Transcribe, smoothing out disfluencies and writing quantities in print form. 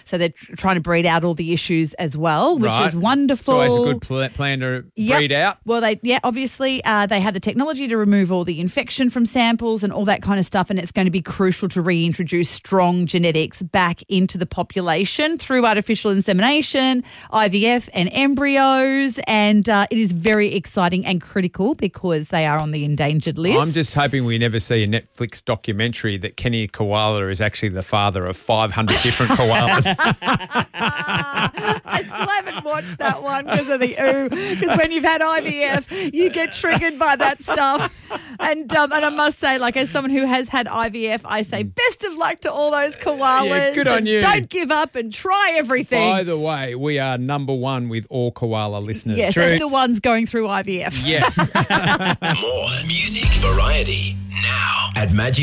So they're trying to breed out all the issues as well, which is wonderful. It's always a good plan to breed out. Well, obviously they have the technology to remove all the infection from samples and all that kind of stuff, and it's going to be crucial to reintroduce strong genetics back into the population through artificial insemination, IVF and embryos, and it is very exciting and critical because they are on the endangered list. I'm just hoping we never see a Netflix documentary that Kenny Koala is actually the father of 500 different koalas. I still haven't watched that one because of the because when you've had IVF, you get triggered by that stuff. And I must say, like, as someone who has had IVF, I say best of luck to all those koalas. Yeah, good on you. Don't give up and try everything. By the way, we are number one with all koala listeners. Yes, that's the ones going through IVF. Yes. More music variety now at Magic